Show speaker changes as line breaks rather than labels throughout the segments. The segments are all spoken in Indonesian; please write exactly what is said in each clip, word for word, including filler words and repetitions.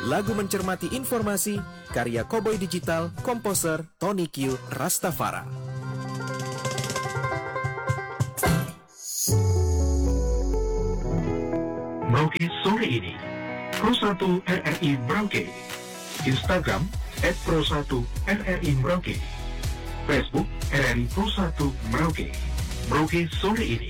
Lagu mencermati informasi, karya Cowboy Digital, komposer Tony Q Rastafara.
Merauke sore ini, Pro satu R R I Merauke, Instagram et pro satu R R I Merauke, Facebook R R I Pro satu Merauke. Merauke sore ini.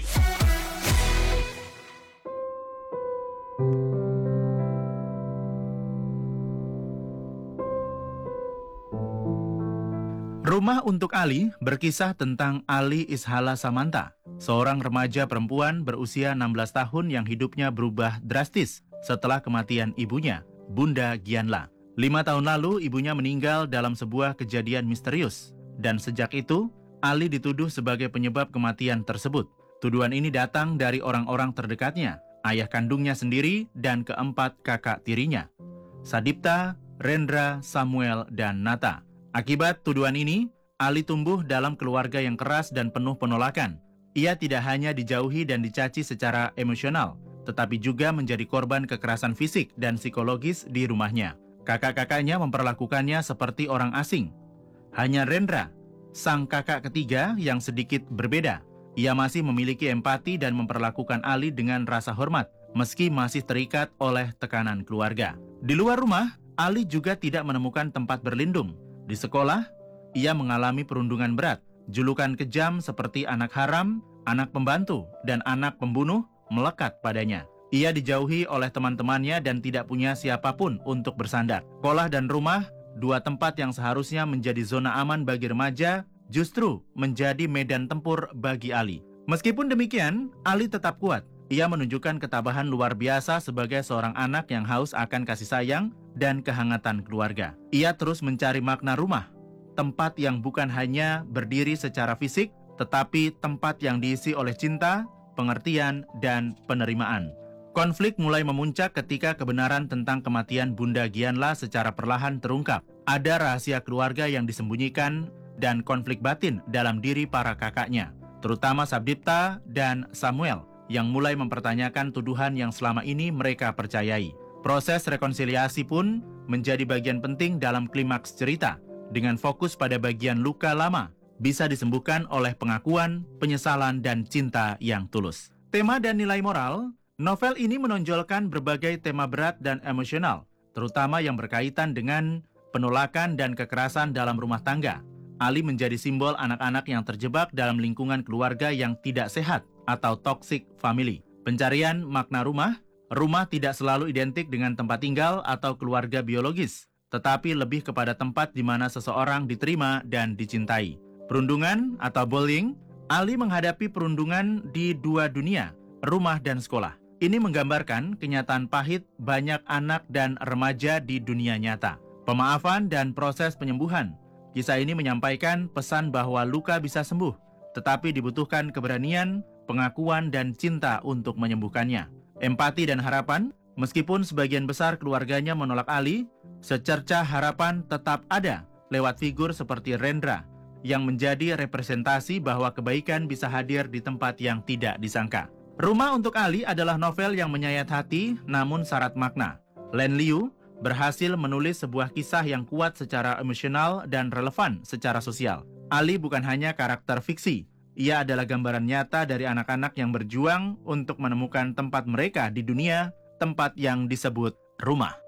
Rumah untuk Ali berkisah tentang Ali Ishala Samanta, seorang remaja perempuan berusia enam belas tahun yang hidupnya berubah drastis setelah kematian ibunya, Bunda Gianla. Lima tahun lalu ibunya meninggal dalam sebuah kejadian misterius, dan sejak itu Ali dituduh sebagai penyebab kematian tersebut. Tuduhan ini datang dari orang-orang terdekatnya, ayah kandungnya sendiri dan keempat kakak tirinya, Sadipta, Rendra, Samuel, dan Nata. Akibat tuduhan ini, Ali tumbuh dalam keluarga yang keras dan penuh penolakan. Ia tidak hanya dijauhi dan dicaci secara emosional, tetapi juga menjadi korban kekerasan fisik dan psikologis di rumahnya. Kakak-kakaknya memperlakukannya seperti orang asing. Hanya Rendra, sang kakak ketiga yang sedikit berbeda. Ia masih memiliki empati dan memperlakukan Ali dengan rasa hormat, meski masih terikat oleh tekanan keluarga. Di luar rumah, Ali juga tidak menemukan tempat berlindung. Di sekolah, ia mengalami perundungan berat, julukan kejam seperti anak haram, anak pembantu, dan anak pembunuh melekat padanya. Ia dijauhi oleh teman-temannya dan tidak punya siapapun untuk bersandar. Sekolah dan rumah, dua tempat yang seharusnya menjadi zona aman bagi remaja, justru menjadi medan tempur bagi Ali. Meskipun demikian, Ali tetap kuat. Ia menunjukkan ketabahan luar biasa sebagai seorang anak yang haus akan kasih sayang dan kehangatan keluarga. Ia terus mencari makna rumah, tempat yang bukan hanya berdiri secara fisik, tetapi tempat yang diisi oleh cinta, pengertian, dan penerimaan. Konflik mulai memuncak ketika kebenaran tentang kematian Bunda Gianla secara perlahan terungkap. Ada rahasia keluarga yang disembunyikan dan konflik batin dalam diri para kakaknya, terutama Sadipta dan Samuel, yang mulai mempertanyakan tuduhan yang selama ini mereka percayai. Proses rekonsiliasi pun menjadi bagian penting dalam klimaks cerita, dengan fokus pada bagian luka lama, bisa disembuhkan oleh pengakuan, penyesalan, dan cinta yang tulus. Tema dan nilai moral, novel ini menonjolkan berbagai tema berat dan emosional, terutama yang berkaitan dengan penolakan dan kekerasan dalam rumah tangga. Ali menjadi simbol anak-anak yang terjebak dalam lingkungan keluarga yang tidak sehat atau toxic family. Pencarian makna rumah, rumah tidak selalu identik dengan tempat tinggal atau keluarga biologis, tetapi lebih kepada tempat di mana seseorang diterima dan dicintai. Perundungan atau bullying, Ali menghadapi perundungan di dua dunia, rumah dan sekolah. Ini menggambarkan kenyataan pahit banyak anak dan remaja di dunia nyata. Pemaafan dan proses penyembuhan. Kisah ini menyampaikan pesan bahwa luka bisa sembuh, tetapi dibutuhkan keberanian, pengakuan, dan cinta untuk menyembuhkannya. Empati dan harapan, meskipun sebagian besar keluarganya menolak Ali, secercah harapan tetap ada lewat figur seperti Rendra, yang menjadi representasi bahwa kebaikan bisa hadir di tempat yang tidak disangka. Rumah untuk Ali adalah novel yang menyayat hati namun syarat makna. Len Liu berhasil menulis sebuah kisah yang kuat secara emosional dan relevan secara sosial. Ali bukan hanya karakter fiksi, ia adalah gambaran nyata dari anak-anak yang berjuang untuk menemukan tempat mereka di dunia, tempat yang disebut rumah.